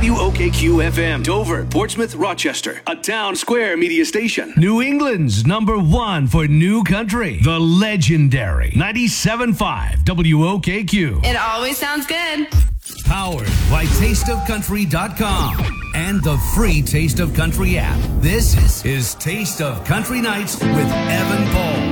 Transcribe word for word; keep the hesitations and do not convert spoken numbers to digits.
W O K Q F M, Dover, Portsmouth, Rochester. A Town Square media station. New England's number one for new country. The legendary ninety-seven point five W O K Q. It always sounds good. Powered by taste of country dot com and the free Taste of Country app. This is Taste of Country Nights with Evan Paul.